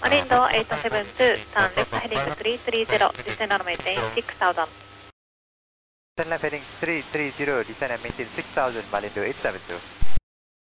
Orindo 872, turn left heading 330, descend and maintain 6000. Descend left heading 330, descend and maintain 6000, Malindo 872.